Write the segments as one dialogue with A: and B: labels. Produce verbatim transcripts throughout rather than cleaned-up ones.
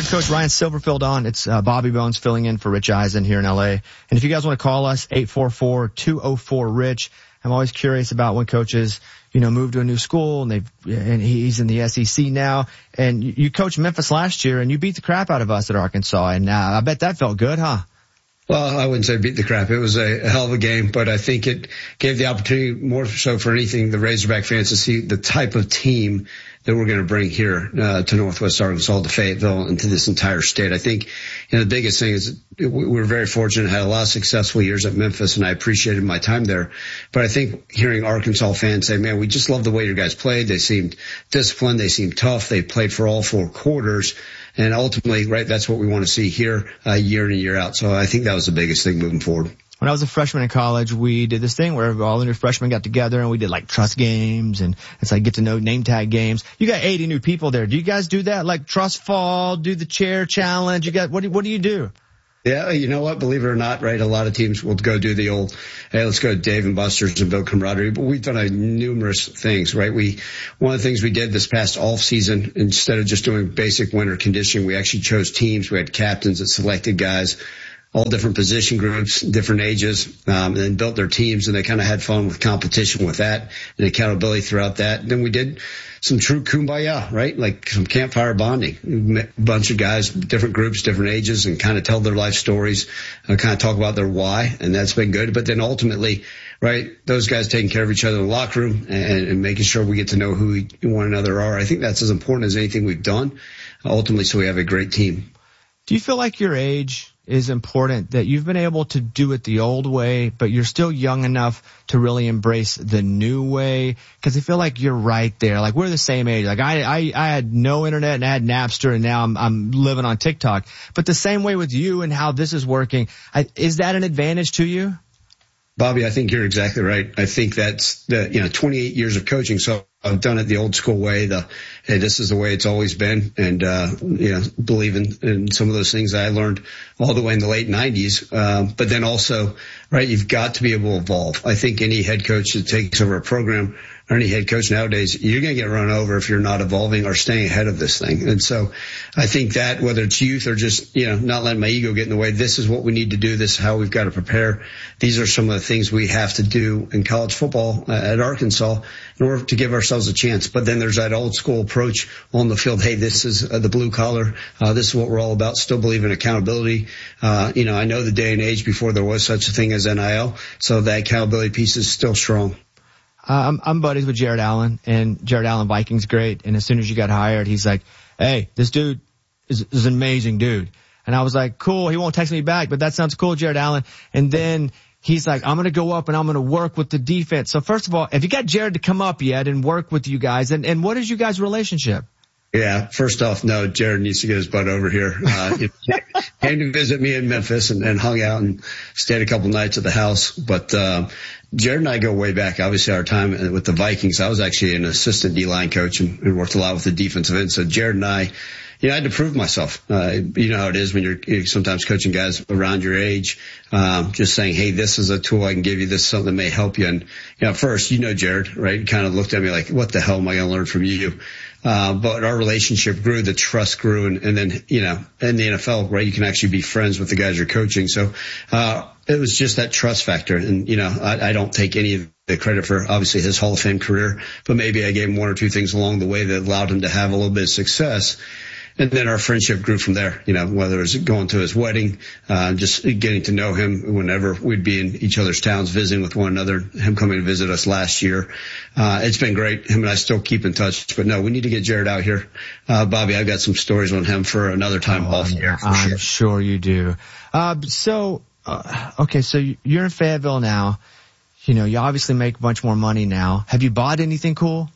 A: have Coach Ryan Silverfield on. It's uh, Bobby Bones filling in for Rich Eisen here in L A. And if you guys want to call us, eight four four, two oh four, RICH. I'm always curious about when coaches, you know, move to a new school and they've, and he's in the S E C now. And you, you coached Memphis last year and you beat the crap out of us at Arkansas. And uh, I bet that felt good, huh?
B: Well, I wouldn't say beat the crap. It was a, a hell of a game, but I think it gave the opportunity more so for anything the Razorback fans to see the type of team that we're going to bring here uh, to Northwest Arkansas, to Fayetteville, and to this entire state. I think, you know, the biggest thing is we were very fortunate, had a lot of successful years at Memphis, and I appreciated my time there. But I think hearing Arkansas fans say, man, we just love the way your guys played. They seemed disciplined. They seemed tough. They played for all four quarters. And ultimately, right, that's what we want to see here uh, year in and year out. So I think that was the biggest thing moving forward.
A: When I was a freshman in college, we did this thing where all the new freshmen got together and we did like trust games and it's like get to know name tag games. You got eighty new people there. Do you guys do that? Like trust fall, do the chair challenge? You got, what do, what do you do?
B: Yeah, you know what? Believe it or not, right, a lot of teams will go do the old, hey, let's go Dave and Buster's and build camaraderie. But we've done a numerous things, right? We, one of the things we did this past off season, instead of just doing basic winter conditioning, we actually chose teams. We had captains that selected guys, all different position groups, different ages, um, and then built their teams, and they kind of had fun with competition with that and accountability throughout that. And then we did some true kumbaya, right? Like some campfire bonding. We met a bunch of guys, different groups, different ages, and kind of tell their life stories, uh, kind of talk about their why, and that's been good. But then ultimately, right, those guys taking care of each other in the locker room and, and making sure we get to know who we, one another are. I think that's as important as anything we've done, ultimately, so we have a great team.
A: Do you feel like your age is important, that you've been able to do it the old way, but you're still young enough to really embrace the new way? Because I feel like you're right there. Like we're the same age. Like I, I, I had no internet and I had Napster and now I'm, I'm living on TikTok. But the same way with you and how this is working, I, is that an advantage to you?
B: Bobby, I think you're exactly right. I think that's the, you know, twenty-eight years of coaching. So I've done it the old school way. The, hey, this is the way it's always been. And, uh, you know, believe in, in some of those things I learned all the way in the late nineties. Um, but then also, right, you've got to be able to evolve. I think any head coach that takes over a program or any head coach nowadays, you're going to get run over if you're not evolving or staying ahead of this thing. And so I think that whether it's youth or just, you know, not letting my ego get in the way, this is what we need to do. This is how we've got to prepare. These are some of the things we have to do in college football uh, at Arkansas in order to give ourselves a chance. But then there's that old school approach on the field. Hey, this is uh, the blue collar. Uh, this is what we're all about. Still believe in accountability. Uh, you know, I know the day and age before there was such a thing as N I L. So that accountability piece is still strong.
A: Uh, I'm, I'm buddies with Jared Allen, and Jared Allen, Vikings great. And as soon as you got hired, he's like, hey, this dude is, is an amazing dude. And I was like, cool. He won't text me back, but that sounds cool, Jared Allen. And then he's like, I'm going to go up and I'm going to work with the defense. So first of all, have you got Jared to come up yet and work with you guys? And, and what is you guys' relationship?
B: Yeah, first off, no, Jared needs to get his butt over here. Uh, he came to visit me in Memphis and, and hung out and stayed a couple nights at the house. But, uh, Jared and I go way back. Obviously, our time with the Vikings, I was actually an assistant D-line coach and, and worked a lot with the defensive end. So Jared and I, you know, I had to prove myself. Uh, you know how it is when you're, you're sometimes coaching guys around your age, um, just saying, hey, this is a tool I can give you. This is something that may help you. And, you know, first, you know, Jared, right, kind of looked at me like, what the hell am I going to learn from you? Uh, but our relationship grew, the trust grew, and, and then, you know, in the N F L, right, you can actually be friends with the guys you're coaching. So, uh, it was just that trust factor. And, you know, I, I don't take any of the credit for obviously his Hall of Fame career, but maybe I gave him one or two things along the way that allowed him to have a little bit of success. And then our friendship grew from there, you know, whether it was going to his wedding, uh, just getting to know him whenever we'd be in each other's towns visiting with one another, him coming to visit us last year. Uh, it's been great. Him and I still keep in touch, but no, we need to get Jared out here. Uh, Bobby, I've got some stories on him for another time
A: oh,
B: off here. For
A: I'm
B: sure.
A: sure you do. Uh, so, uh, okay, so you're in Fayetteville now. You know, you obviously make a bunch more money now. Have you bought anything cool?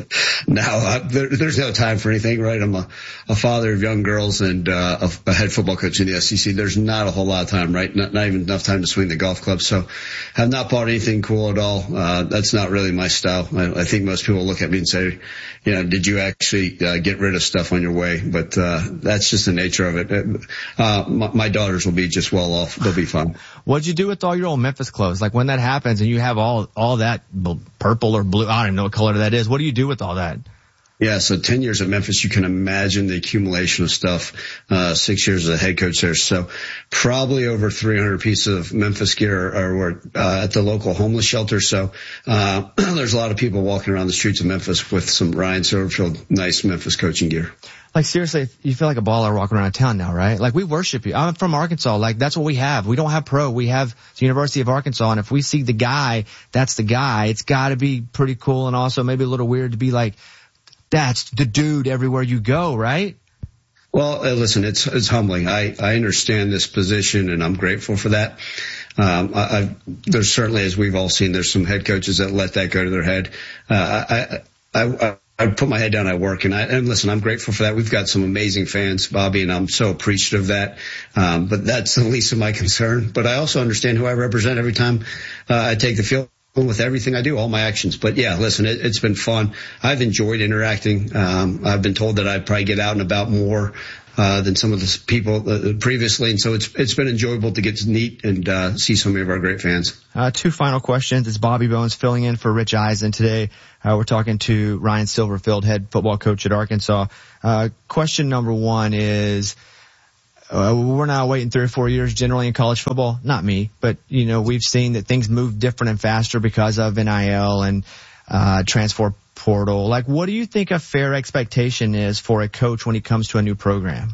B: No, uh, there, there's no time for anything, right? I'm a, a father of young girls and uh, a, a head football coach in the S E C. There's not a whole lot of time, right? Not, not even enough time to swing the golf club. So have not bought anything cool at all. Uh, that's not really my style. I, I think most people look at me and say, you know, did you actually uh, get rid of stuff on your way? But uh, that's just the nature of it. Uh, my, my daughters will be just well off. They'll be fine.
A: What'd you do with all your old Memphis clothes? Like when that happens and you have all all that purple or blue, I don't even know what color that is. What do you do with all that?
B: Yeah, so ten years at Memphis, you can imagine the accumulation of stuff, uh, six years as a head coach there. So probably over three hundred pieces of Memphis gear are, are uh, at the local homeless shelter. So, uh, there's a lot of people walking around the streets of Memphis with some Ryan Silverfield nice Memphis coaching gear.
A: Like, seriously, you feel like a baller walking around town now, right? Like, we worship you. I'm from Arkansas. Like, that's what we have. We don't have pro. We have the University of Arkansas. And if we see the guy, that's the guy. It's got to be pretty cool and also maybe a little weird to be like, that's the dude everywhere you go, right?
B: Well, uh, listen, it's it's humbling. I, I understand this position, and I'm grateful for that. Um, I, I, there's certainly, as we've all seen, there's some head coaches that let that go to their head. Uh, I, I, I, I put my head down, I work, and I, and listen, I'm grateful for that. We've got some amazing fans, Bobby, and I'm so appreciative of that. Um, but that's the least of my concern. But I also understand who I represent every time uh, I take the field with everything I do, all my actions. But yeah, listen, it, it's been fun. I've enjoyed interacting. Um, I've been told that I'd probably get out and about more, uh, than some of the people uh, previously. And so it's, it's been enjoyable to get to meet and, uh, see so many of our great fans.
A: Uh, two final questions. It's Bobby Bones filling in for Rich Eisen today. Uh, we're talking to Ryan Silverfield, head football coach at Arkansas. Uh, question number one is, Uh, we're now waiting three or four years generally in college football. Not me, but, you know, we've seen that things move different and faster because of N I L and uh transfer portal. Like, what do you think a fair expectation is for a coach when he comes to a new program?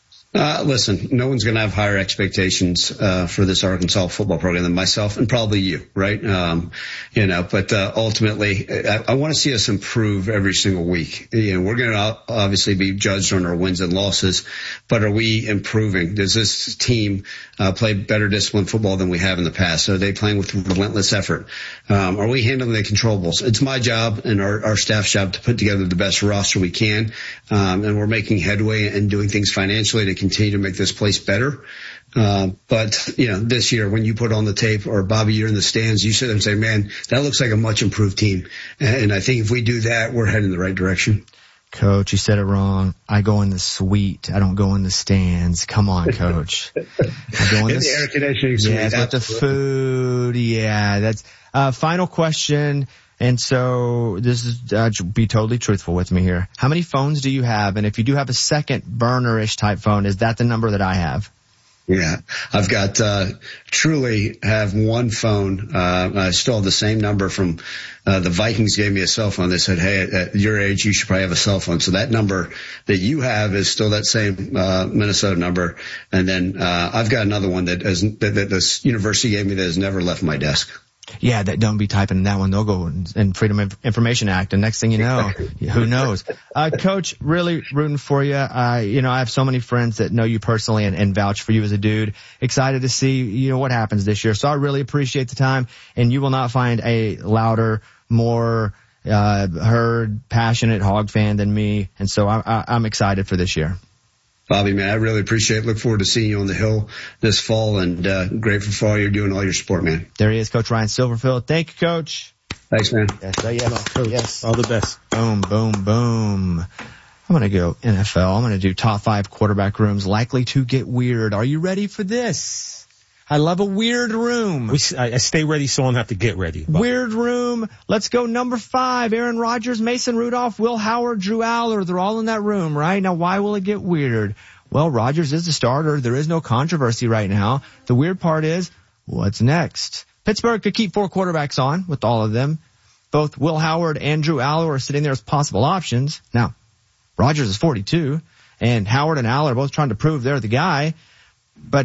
B: Uh, listen, no one's going to have higher expectations, uh, for this Arkansas football program than myself and probably you, right? Um, you know, but, uh, ultimately, I, I want to see us improve every single week. You know, we're going to obviously be judged on our wins and losses, but are we improving? Does this team, uh, play better disciplined football than we have in the past? Are they playing with relentless effort? Um, are we handling the controllables? It's my job and our, our staff's job to put together the best roster we can. Um, and we're making headway and doing things financially to continue to make this place better. Uh, but, you know, this year when you put on the tape, or Bobby, you're in the stands, you sit there and say, man, that looks like a much improved team. And I think if we do that, we're heading in the right direction.
A: Coach, you said it wrong. I go in the suite. I don't go in the stands. Come on, Coach. I go in, in the,
B: the air conditioning suite.
A: Yeah, with the food. Yeah, that's, uh, final question. And so this is, uh, be totally truthful with me here. How many phones do you have? And if you do have a second burner-ish type phone, is that the number that I have?
B: Yeah, I've got, uh, truly have one phone. Uh, I still have the same number from, uh, the Vikings gave me a cell phone. They said, hey, at your age, you should probably have a cell phone. So that number that you have is still that same, uh, Minnesota number. And then, uh, I've got another one that has, that, that this university gave me that has never left my desk.
A: Yeah, that don't be typing that one. They'll go in Freedom of Information Act. And next thing you know, who knows? Uh, Coach, really rooting for you. Uh, you know, I have so many friends that know you personally and, and vouch for you as a dude. Excited to see, you know, what happens this year. So I really appreciate the time, and you will not find a louder, more, uh, heard, passionate Hog fan than me. And so I, I, I'm excited for this year.
B: Bobby, man, I really appreciate it. Look forward to seeing you on the Hill this fall, and uh, grateful for all you're doing, all your support, man.
A: There he is, Coach Ryan Silverfield. Thank you, Coach.
B: Thanks, man.
A: Yes, uh, yes,
C: Coach,
A: yes.
C: All the best.
A: Boom, boom, boom. I'm going to go N F L. I'm going to do top five quarterback rooms likely to get weird. Are you ready for this? I love a weird room.
C: We, I, I stay ready so I don't have to get ready. But.
A: Weird room. Let's go number five. Aaron Rodgers, Mason Rudolph, Will Howard, Drew Aller. They're all in that room, right? Now, why will it get weird? Well, Rodgers is the starter. There is no controversy right now. The weird part is, what's next? Pittsburgh could keep four quarterbacks on with all of them. Both Will Howard and Drew Aller are sitting there as possible options. Now, Rodgers is forty-two, and Howard and Aller are both trying to prove they're the guy. But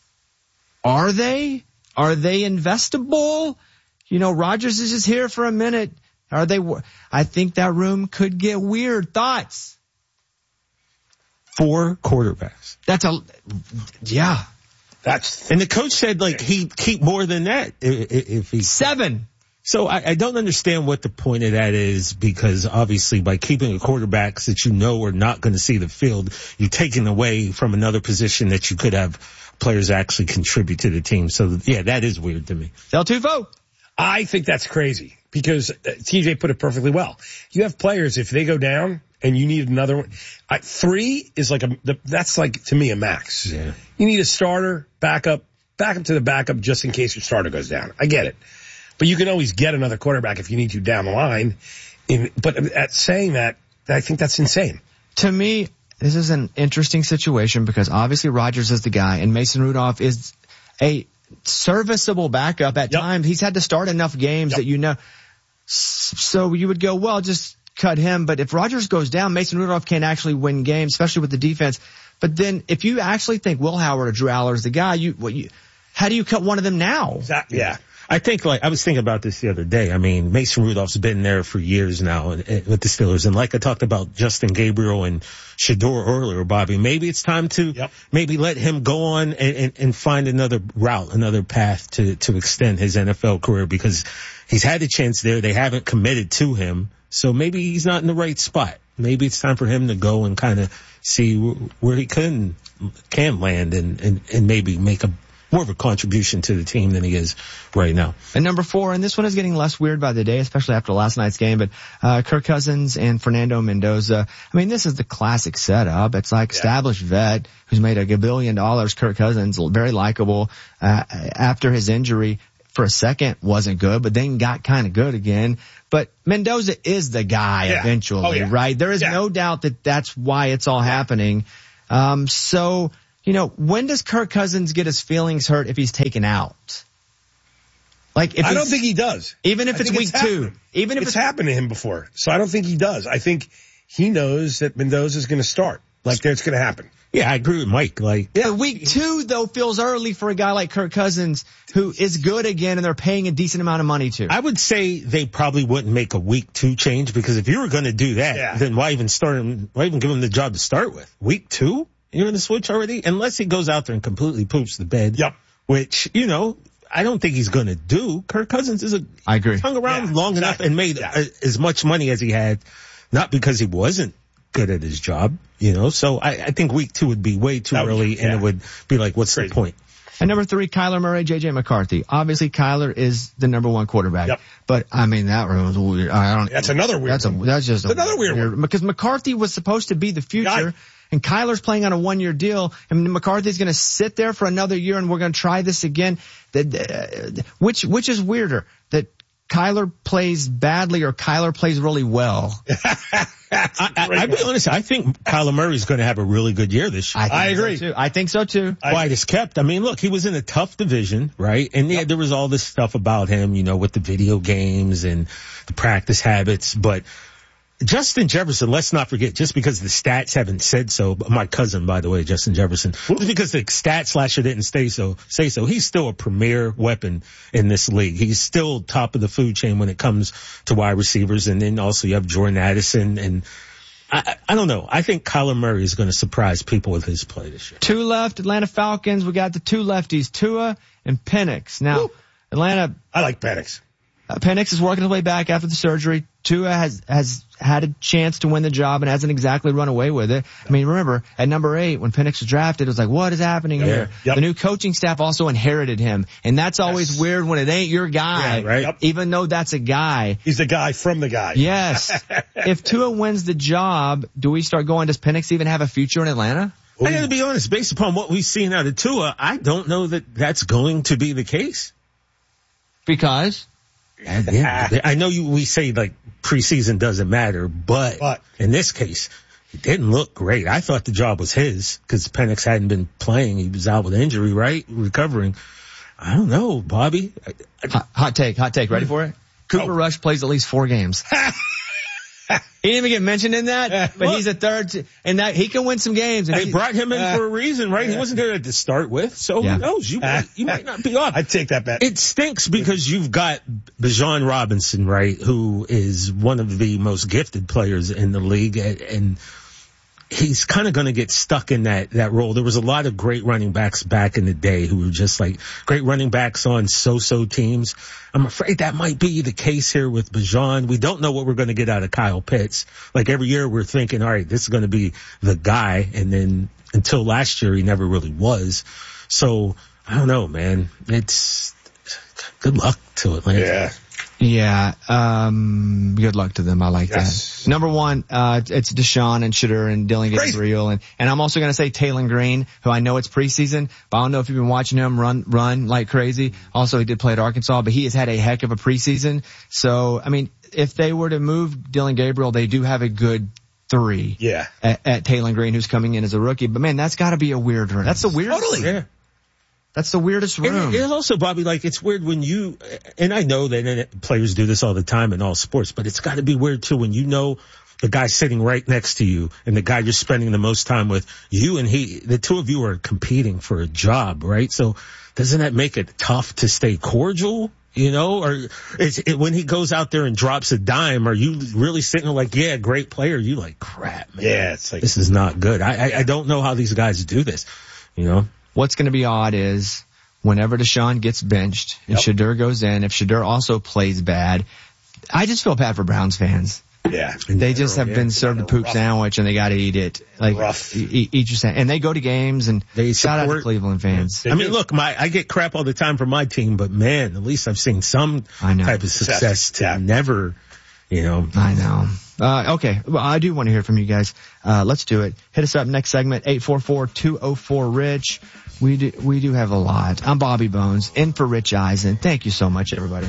A: are they? Are they investable? You know, Rodgers is just here for a minute. Are they? I think that room could get weird. Thoughts?
C: Four quarterbacks.
A: That's a, yeah.
C: That's, and the coach said like he'd keep more than that if, if he.
A: Seven.
C: So I, I don't understand what the point of that is, because obviously by keeping a quarterbacks that you know are not going to see the field, you're taking away from another position that you could have players actually contribute to the team. So yeah, that is weird to me.
A: Del Tufo.
D: I think that's crazy because T J put it perfectly well. You have players, if they go down and you need another one, I, three is like a, the, that's like to me a max.
C: Yeah.
D: You need a starter, backup, backup to the backup just in case your starter goes down. I get it. But you can always get another quarterback if you need to down the line. In, but at saying that, I think that's insane.
A: To me, this is an interesting situation because obviously Rodgers is the guy and Mason Rudolph is a serviceable backup at
D: Yep.
A: times. He's had to start enough games
D: Yep.
A: that you know. So you would go, well, just cut him. But if Rodgers goes down, Mason Rudolph can't actually win games, especially with the defense. But then if you actually think Will Howard or Drew Aller is the guy, you, what you, how do you cut one of them now?
D: Exactly. Yeah.
C: I think, like, I was thinking about this the other day. I mean, Mason Rudolph's been there for years now and, and with the Steelers. And like I talked about Justin Gabriel and Shador earlier, Bobby, maybe it's time to
D: Yep.
C: maybe let him go on and, and, and find another route, another path to, to extend his N F L career because he's had a chance there. They haven't committed to him. So maybe he's not in the right spot. Maybe it's time for him to go and kind of see where he can, can land and, and, and maybe make a more of a contribution to the team than he is right now.
A: And number four, and this one is getting less weird by the day, especially after last night's game, but uh Kirk Cousins and Fernando Mendoza. I mean, this is the classic setup. It's like
D: Yeah.
A: established vet who's made a billion dollars. Kirk Cousins, very likable. Uh, after his injury, for a second wasn't good, but then got kind of good again. But Mendoza is the guy
D: Yeah.
A: eventually,
D: Oh, yeah.
A: right? There is
D: Yeah.
A: no doubt that that's why it's all happening. Um, so, you know, when does Kirk Cousins get his feelings hurt if he's taken out? Like, if
D: I don't
A: he's-
D: think he does.
A: even if
D: I
A: it's
D: think
A: week two,
D: happened.
A: even if
D: it's,
A: it's,
D: happened to him before. So I don't think he does. I think he knows that Mendoza's going to start. Like, that's going to happen.
C: Yeah, I agree with Mike. Like,
A: yeah, week two though feels early for a guy like Kirk Cousins who is good again and they're paying a decent amount of money to.
C: I would say they probably wouldn't make a week two change because if you were going to do that,
D: Yeah.
C: then why even start him, why even give him the job to start with? Week two? You're going to switch already? Unless he goes out there and completely poops the bed.
D: Yep.
C: Which, you know, I don't think he's going to do. Kirk Cousins is a,
A: I agree.
C: hung around
D: Yeah,
C: long enough
D: exactly.
C: and made
D: Yeah.
C: a, as much money as he had, not because he wasn't good at his job, you know, so I, I think week two would be way too
D: That would-
C: early and
D: yeah.
C: it would be like, what's
D: Crazy.
C: the point?
A: And number three, Kyler Murray, J J McCarthy. Obviously, Kyler is the number one quarterback.
D: Yep.
A: But I mean, that room was weird. I don't.
D: That's another weird
A: That's a.
D: one.
A: That's just a
D: Another weird one.
A: because McCarthy was supposed to be the future,
D: Guy.
A: and Kyler's playing on a one-year deal, and McCarthy's going to sit there for another year, and we're going to try this again. That, uh, which which is weirder, that Kyler plays badly or Kyler plays really well?
C: I, I, I'll be honest, I think Kyler Murray's going to have a really good year this year.
A: think
D: I
A: so
D: agree.
A: too. I think so too.
C: Quiet as kept. I mean, look, he was in a tough division, right? And yeah, there was all this stuff about him, you know, with the video games and the practice habits. But Justin Jefferson, let's not forget, just because the stats haven't said so, but my cousin, by the way, Justin Jefferson, just because the stat slasher didn't say so, say so, he's still a premier weapon in this league. He's still top of the food chain when it comes to wide receivers. And then also you have Jordan Addison and I, I don't know. I think Kyler Murray is going to surprise people with his play this year.
A: Two left, Atlanta Falcons. We got the two lefties, Tua and Penix. Now,
D: Woo.
A: Atlanta,
D: I like Penix.
A: uh, Penix is working his way back after the surgery. Tua has, has had a chance to win the job and hasn't exactly run away with it. I mean, remember, at number eight, when Penix was drafted, it was like, what is happening here?
D: Yep.
A: The new coaching staff also inherited him. And that's always
D: Yes.
A: weird when it ain't your guy.
C: Yeah, right.
D: Yep.
A: Even though that's a guy.
D: He's the guy from the guy.
A: Yes. If Tua wins the job, do we start going, does Penix even have a future in Atlanta?
C: I got to be honest, based upon what we've seen out of Tua, I don't know that that's going to be the case.
A: Because?
C: Yeah, I know you, we say like preseason doesn't matter, but,
D: But-
C: in this case, he didn't look great. I thought the job was his because Penix hadn't been playing. He was out with injury, right? Recovering. I don't know, Bobby. I, I,
A: Hot, hot take, hot take. Ready for it? Cooper
D: Oh.
A: Rush plays at least four games. He didn't even get mentioned in that, but
C: Look.
A: he's a third, t- and that he can win some games. And
C: they
A: he-
C: brought him in
D: Uh,
C: for a reason, right? He wasn't there to start with, so
A: Yeah.
C: who knows? You might, you might not be off.
D: I'd take that bet.
C: It stinks because you've got Bijan Robinson, right, who is one of the most gifted players in the league, and, and he's kind of going to get stuck in that, that role. There was a lot of great running backs back in the day who were just like great running backs on so-so teams. I'm afraid that might be the case here with Bijan. We don't know what we're going to get out of Kyle Pitts. Like every year we're thinking, all right, this is going to be the guy. And then until last year, he never really was. So I don't know, man. It's good luck to Atlanta.
D: yeah.
A: Yeah, um, good luck to them. I like
D: Yes.
A: that. Number one, uh, it's Deshaun and Shitter and Dylan
D: Crazy.
A: Gabriel. And, and I'm also going to say Taylon Green, who I know it's preseason, but I don't know if you've been watching him run, run like crazy. Also, he did play at Arkansas, but he has had a heck of a preseason. So, I mean, if they were to move Dylan Gabriel, they do have a good three.
D: Yeah.
A: At, at Taylor Green, who's coming in as a rookie. But man, that's got to be a weird room. That's the weirdest.
D: Totally.
C: Yeah.
A: That's the weirdest room.
C: And it's also, Bobby, like, it's weird when you, and I know that players do this all the time in all sports, but it's got to be weird too when you know the guy sitting right next to you and the guy you're spending the most time with, you and he, the two of you are competing for a job, right? So doesn't that make it tough to stay cordial? You know, or is it, when he goes out there and drops a dime, are you really sitting there like, yeah, great player? You like, crap, man.
D: Yeah, it's like,
C: this is not good. I, I, I don't know how these guys do this, you know?
A: What's going to be odd is whenever Deshaun gets benched and yep. Shedeur goes in, if Shedeur also plays bad, I just feel bad for Browns fans.
D: Yeah.
A: They just have yeah. been served a poop rough. sandwich and they got to eat it. Like,
D: rough.
A: Eat, eat your sandwich. And they go to games and they shout out to Cleveland fans.
C: I mean, look, my, I get crap all the time from my team, but man, at least I've seen some type of success to yeah. never, you know.
A: I know. Uh, okay. Well, I do want to hear from you guys. Uh, let's do it. Hit us up next segment, eight four four, two oh four, RICH. We do, we do have a lot. I'm Bobby Bones, in for Rich Eisen. Thank you so much, everybody.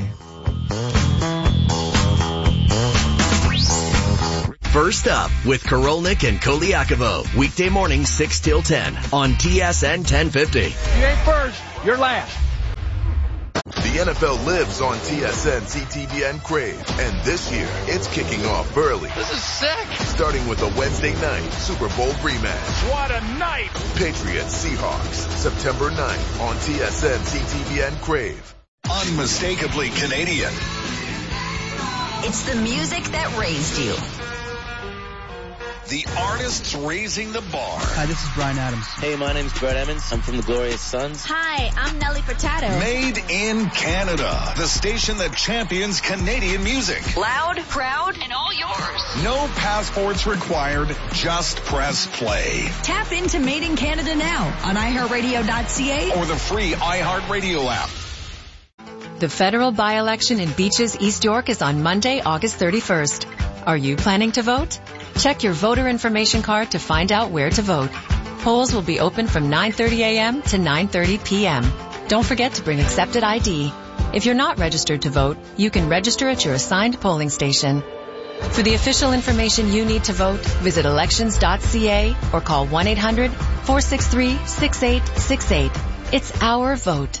E: First Up with Korolnik and Koliakovo. Weekday morning, six till ten on T S N ten fifty.
F: You ain't first, you're last.
G: The N F L lives on T S N C T V N Crave, and this year it's kicking off early.
F: This is sick.
G: Starting with a Wednesday night Super Bowl rematch.
F: What a night!
G: Patriots Seahawks, September ninth on T S N C T V N Crave.
H: Unmistakably Canadian.
I: It's the music that raised you.
H: The artists raising the bar.
J: Hi, this is Bryan Adams.
K: Hey, my name's Brett Emmons. I'm from the Glorious Sons.
L: Hi, I'm Nelly Furtado.
H: Made in Canada. The station that champions Canadian music.
I: Loud, proud, and all yours.
H: No passports required. Just press play.
I: Tap into Made in Canada now on i heart radio dot c a
H: or the free iHeartRadio app.
M: The federal by-election in Beaches, East York is on Monday, August thirty-first. Are you planning to vote? Check your voter information card to find out where to vote. Polls will be open from nine thirty a.m. to nine thirty p.m. Don't forget to bring accepted I D. If you're not registered to vote, you can register at your assigned polling station. For the official information you need to vote, visit elections dot c a or call one eight hundred, four six three, six eight six eight. It's our vote.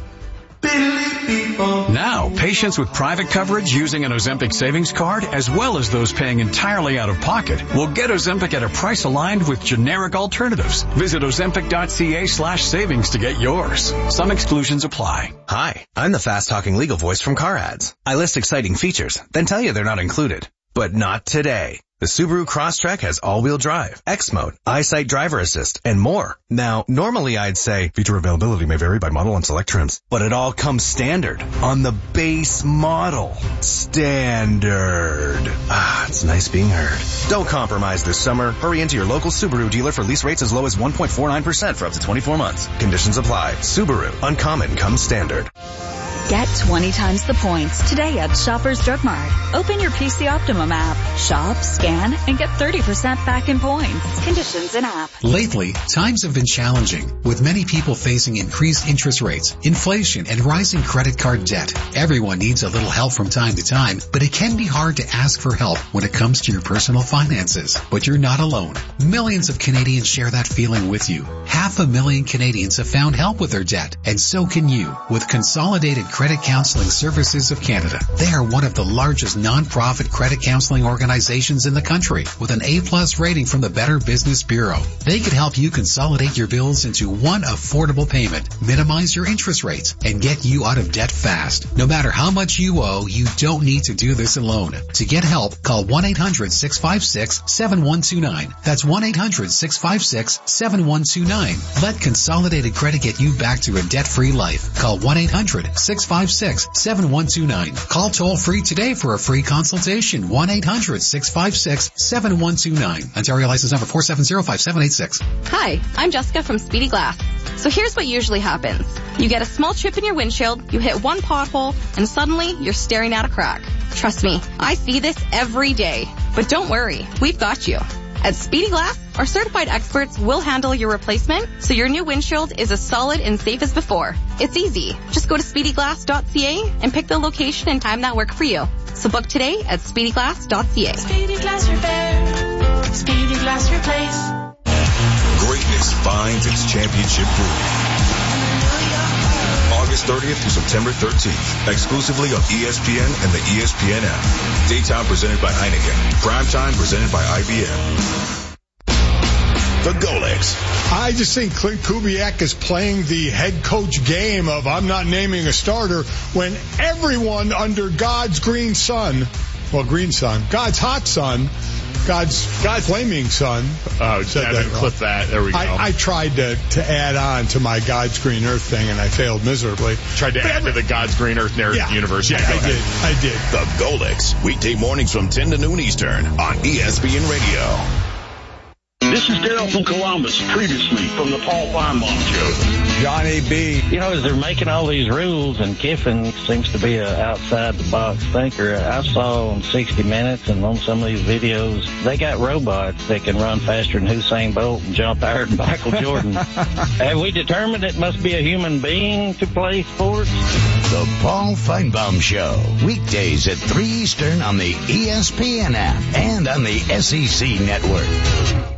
N: Now, patients with private coverage using an Ozempic savings card, as well as those paying entirely out of pocket, will get Ozempic at a price aligned with generic alternatives. Visit ozempic dot c a slash savings to get yours. Some exclusions apply.
O: Hi, I'm the fast-talking legal voice from Car Ads. I list exciting features, then tell you they're not included. But not today. The Subaru Crosstrek has all-wheel drive, X-Mode, EyeSight Driver Assist, and more. Now, normally I'd say feature availability may vary by model and select trims, but it all comes standard on the base model. Standard. Ah, it's nice being heard. Don't compromise this summer. Hurry into your local Subaru dealer for lease rates as low as one point four nine percent for up to twenty-four months. Conditions apply. Subaru. Uncommon comes standard.
P: Get twenty times the points today at Shoppers Drug Mart. Open your P C Optimum app. Shop, scan, and get thirty percent back in points. Conditions in app.
Q: Lately, times have been challenging, with many people facing increased interest rates, inflation, and rising credit card debt. Everyone needs a little help from time to time, but it can be hard to ask for help when it comes to your personal finances. But you're not alone. Millions of Canadians share that feeling with you. Half a million Canadians have found help with their debt, and so can you with Consolidated Credit Counseling Services of Canada. They are one of the largest non-profit credit counseling organizations in the country with an A-plus rating from the Better Business Bureau. They could help you consolidate your bills into one affordable payment, minimize your interest rates, and get you out of debt fast. No matter how much you owe, you don't need to do this alone. To get help, call one eight hundred, six five six, seven one two nine. That's one eight hundred, six five six, seven one two nine. Let Consolidated Credit get you back to a debt-free life. Call one eight hundred, six five six, seven one two nine. Call toll free today for a free consultation. one eight hundred, six five six, seven one two nine. Ontario license number four seven zero five seven eight six.
R: Hi, I'm Jessica from Speedy Glass. So here's what usually happens. You get a small chip in your windshield, you hit one pothole, and suddenly you're staring at a crack. Trust me, I see this every day. But don't worry, we've got you. At Speedy Glass, our certified experts will handle your replacement so your new windshield is as solid and safe as before. It's easy. Just go to speedy glass dot c a and pick the location and time that work for you. So book today at speedy glass dot c a.
S: Speedy Glass Repair.
J: Speedy Glass Replace.
S: Greatness finds its championship groove. August thirtieth through September thirteenth, exclusively on E S P N and the E S P N app. Daytime presented by Heineken. Primetime presented by I B M. The Golics.
T: I just think Clint Kubiak is playing the head coach game of I'm not naming a starter when everyone under God's green sun, well, green sun, God's hot sun, God's God's flaming sun.
U: Oh, Devin, clip that. There we go.
T: I, I tried to, to add on to my God's green earth thing, and I failed miserably.
U: Tried to but add every, to the God's green earth narrative
T: yeah,
U: universe.
T: Yeah, I did. I did.
S: The Golics, weekday mornings from ten to noon Eastern on E S P N Radio.
V: This is Daryl from Columbus, previously from the Paul Feinbaum Show.
W: Johnny B.
X: You know, as they're making all these rules, and Kiffin seems to be an outside-the-box thinker, I saw on sixty minutes and on some of these videos, they got robots that can run faster than Usain Bolt and jump higher than Michael Jordan. Have we determined it must be a human being to play sports?
Y: The Paul Feinbaum Show, weekdays at three Eastern on the E S P N app and on the S E C network.